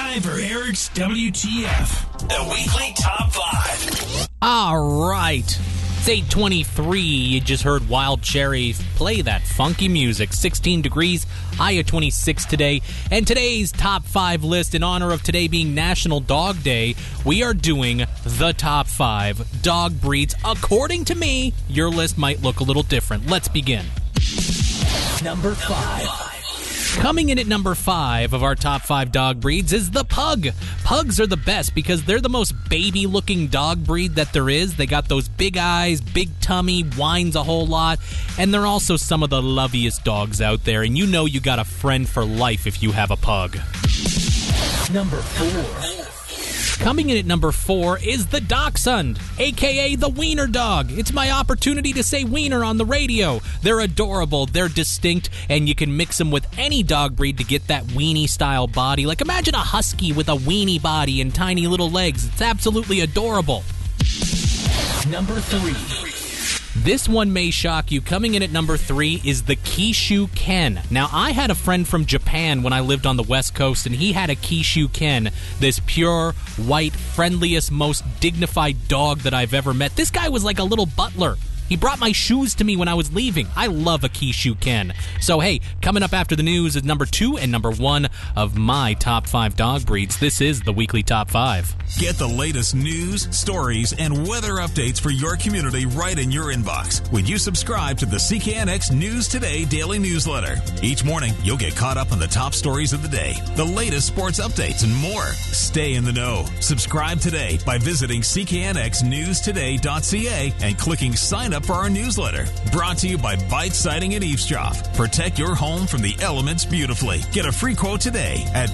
time for Eric's WTF, the weekly top 5. All right. It's 8:23. You just heard Wild Cherry play that funky music. 16 degrees, high of 26 today. And today's top 5 list, in honor of today being National Dog Day, we are doing the top 5 dog breeds. According to me, your list might look a little different. Let's begin. Number 5. Coming in at number 5 of our top 5 dog breeds is the Pug. Pugs are the best because they're the most baby-looking dog breed that there is. They got those big eyes, big tummy, whines a whole lot, and they're also some of the loveliest dogs out there, and you know you got a friend for life if you have a Pug. Number 4. Coming in at number 4 is the Dachshund, a.k.a. the Wiener Dog. It's my opportunity to say wiener on the radio. They're adorable, they're distinct, and you can mix them with any dog breed to get that weenie-style body. Like, imagine a husky with a weenie body and tiny little legs. It's absolutely adorable. Number 3. This one may shock you. Coming in at number 3 is the Kishu Ken. Now, I had a friend from Japan when I lived on the West Coast, and he had a Kishu Ken, this pure, white, friendliest, most dignified dog that I've ever met. This guy was like a little butler. He brought my shoes to me when I was leaving. I love a Kishu Ken. So, hey, coming up after the news is number 2 and number 1 of my top 5 dog breeds. This is the weekly top 5. Get the latest news, stories, and weather updates for your community right in your inbox when you subscribe to the CKNX News Today daily newsletter. Each morning, you'll get caught up on the top stories of the day, the latest sports updates, and more. Stay in the know. Subscribe today by visiting cknxnewstoday.ca and clicking sign up for our newsletter. Brought to you by Bite Siding and Eavesdrop. Protect your home from the elements beautifully. Get a free quote today at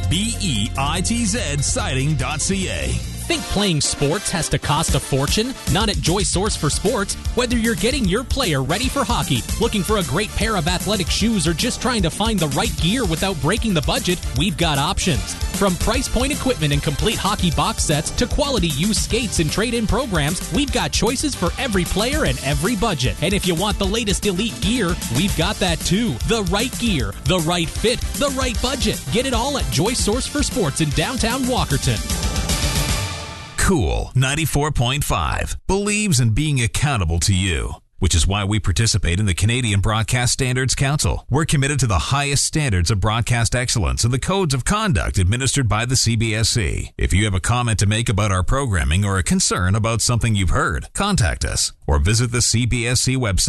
BEITZsiding.ca. Think playing sports has to cost a fortune? Not at Joy Source for Sports. Whether you're getting your player ready for hockey, looking for a great pair of athletic shoes, or just trying to find the right gear without breaking the budget, we've got options. From price point equipment and complete hockey box sets to quality used skates and trade-in programs, we've got choices for every player and every budget. And if you want the latest elite gear, we've got that too. The right gear, the right fit, the right budget. Get it all at Joy Source for Sports in downtown Walkerton. Cool 94.5 believes in being accountable to you, which is why we participate in the Canadian Broadcast Standards Council. We're committed to the highest standards of broadcast excellence and the codes of conduct administered by the CBSC. If you have a comment to make about our programming or a concern about something you've heard, contact us or visit the CBSC website.